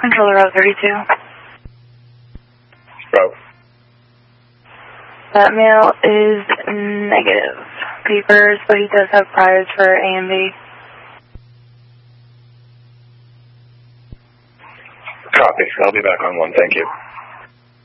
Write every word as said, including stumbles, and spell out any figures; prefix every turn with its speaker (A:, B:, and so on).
A: Controller Route thirty-two.
B: Route.
A: That male is negative. Papers, but he does have priors for A M V.
B: Copy. I'll be back on one. Thank you.